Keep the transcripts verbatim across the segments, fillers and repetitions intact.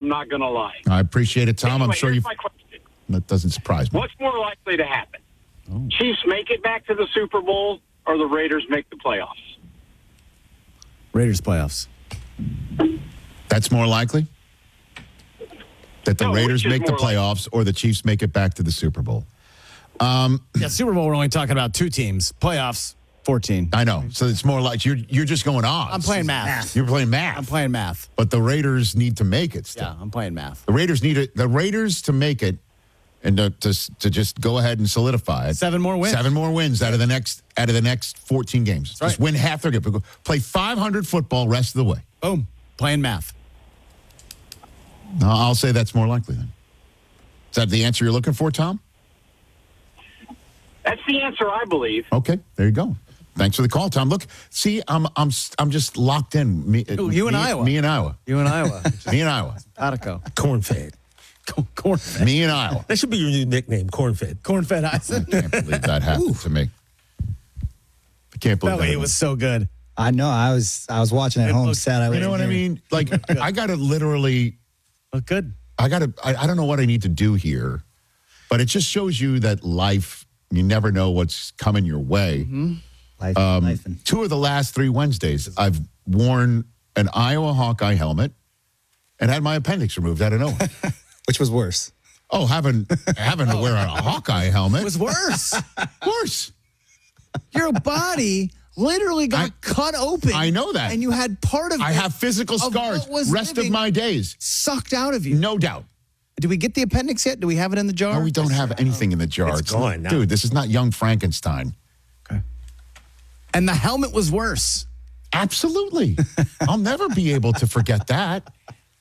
not going to lie. I appreciate it, Tom. Anyway, I'm sure here's you. my question. That doesn't surprise me. What's more likely to happen? Oh. Chiefs make it back to the Super Bowl, or the Raiders make the playoffs? Raiders playoffs. That's more likely? That the No, Raiders which is make the more likely? playoffs or the Chiefs make it back to the Super Bowl? Um, Yeah, Super Bowl, we're only talking about two teams. Playoffs, fourteen. I know. So it's more like you're you're just going odds. I'm playing math. You're playing math. I'm playing math. But the Raiders need to make it still. Yeah, I'm playing math. The Raiders need it. The Raiders to make it and to, to to just go ahead and solidify it. Seven more wins. Seven more wins out of the next out of the next fourteen games. That's Just right. win half their game. Play five hundred football rest of the way. Boom. Playing math. No, I'll say that's more likely then. Is that the answer you're looking for, Tom? That's the answer, I believe. Okay, there you go. Thanks for the call, Tom. Look, see, I'm I'm I'm just locked in. Me, Ooh, you and me, Iowa. Me and Iowa. You and Iowa. Me and Iowa. Attico. Corn-fed. Corn. Me and Iowa. That should be your new nickname, corn-fed. Corn-fed I Eisen. can't believe that happened to me. I can't believe That way that it was so good. I know. I was I was watching at home. looked- Sad I You was. know what I mean? Like, I got to literally, Look good. I got to, I, I don't know what I need to do here, but it just shows you that life, you never know what's coming your way. Life, Um, life and two of the last three Wednesdays, I've worn an Iowa Hawkeye helmet and had my appendix removed out of nowhere. which was worse. Oh, having having to wear a Hawkeye helmet It was worse. worse. Your body literally got I- cut open. I know that. And you had part of I it have physical of scars what was rest of living my days, sucked out of you. no doubt. Do we get the appendix yet? Do we have it in the jar? No, we don't have anything in the jar. It's gone now. Dude, this is not Young Frankenstein. Okay. And the helmet was worse. Absolutely. I'll never be able to forget that.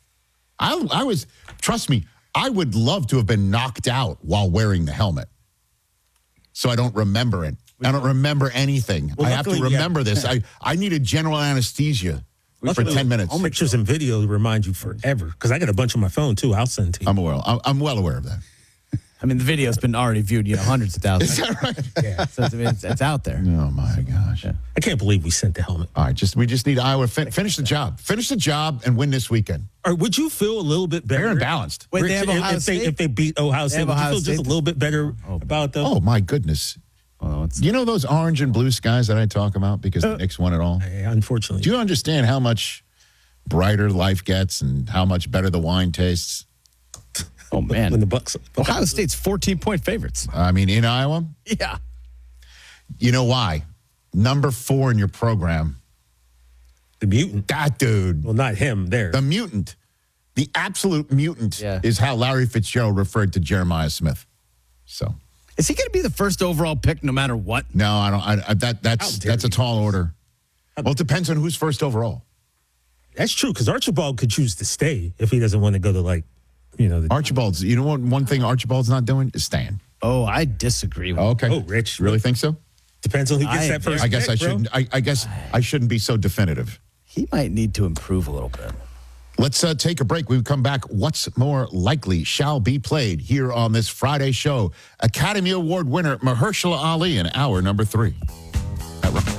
I, I was, trust me, I would love to have been knocked out while wearing the helmet. So I don't remember it. I don't remember anything. Well, I have to luckily, yeah. remember this. I, I needed general anesthesia for Luckily, ten minutes. I'll make sure some video to remind you forever. Because I got a bunch on my phone, too. I'll send to you. I'm aware. I'm, I'm well aware of that. I mean, the video's been already viewed, you know, hundreds of thousands. Is that right? Yeah. So it's, it's, it's out there. Oh, my gosh. I can't believe we sent the helmet. All right, just we just need Iowa to fin- finish the job. Finish the job and win this weekend. Or would you feel a little bit better? Fair and balanced. Wait, they Rich, have if- Ohio if, they, State? if they beat Ohio State, have would you Ohio feel just State? a little bit better about them? Oh, my goodness. Well, it's, You know those orange and blue skies that I talk about because the Knicks won it all? Yeah, unfortunately. Do you understand how much brighter life gets and how much better the wine tastes? oh, man. when the Bucks, Ohio State's fourteen-point favorites. I mean, in Iowa, Yeah. you know why? Number four in your program, the mutant. that dude, Well, not him there. the mutant, the absolute mutant Yeah. is how Larry Fitzgerald referred to Jeremiah Smith. So, Is he going to be the first overall pick no matter what? no, I don't. I, I, that that's How dare that's a you. tall order. Well, it depends on who's first overall. That's true, because Archibald could choose to stay if he doesn't want to go to, like, you know, the, Archibald's. You know what? One thing Archibald's not doing is staying. Oh, I disagree with Okay. Oh, Rich. Really think so? depends on who gets I- that first I guess pick, I bro. shouldn't. I, I guess I shouldn't be so definitive. He might need to improve a little bit. Let's uh, take a break. We come back. What's more likely shall be played here on this Friday show. Academy Award winner Mahershala Ali in hour number three. At Rock-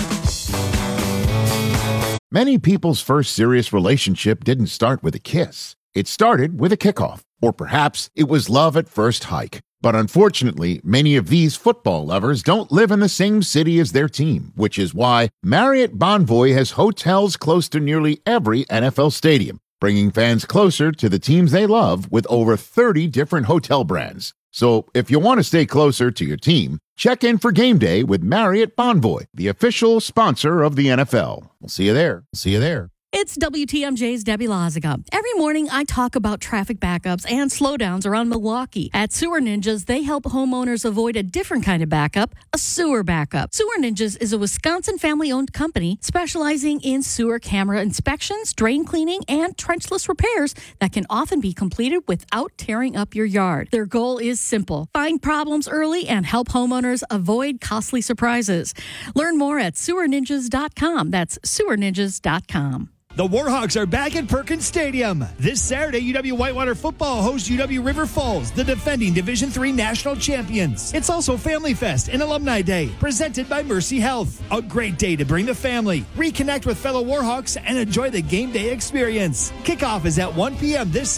Many people's first serious relationship didn't start with a kiss. It started with a kickoff. Or perhaps it was love at first hike. But unfortunately, many of these football lovers don't live in the same city as their team, which is why Marriott Bonvoy has hotels close to nearly every N F L stadium, bringing fans closer to the teams they love with over thirty different hotel brands. So if you want to stay closer to your team, check in for game day with Marriott Bonvoy, the official sponsor of the N F L. We'll see you there. See you there. It's W T M J's Debbie Loziga. Every morning, I talk about traffic backups and slowdowns around Milwaukee. At Sewer Ninjas, they help homeowners avoid a different kind of backup, a sewer backup. Sewer Ninjas is a Wisconsin family-owned company specializing in sewer camera inspections, drain cleaning, and trenchless repairs that can often be completed without tearing up your yard. Their goal is simple: find problems early and help homeowners avoid costly surprises. Learn more at sewer ninjas dot com. That's sewer ninjas dot com. The Warhawks are back at Perkins Stadium. This Saturday, U W Whitewater football hosts U W River Falls, the defending Division three national champions. It's also Family Fest and Alumni Day, presented by Mercy Health. A great day to bring the family, reconnect with fellow Warhawks, and enjoy the game day experience. Kickoff is at one p.m. this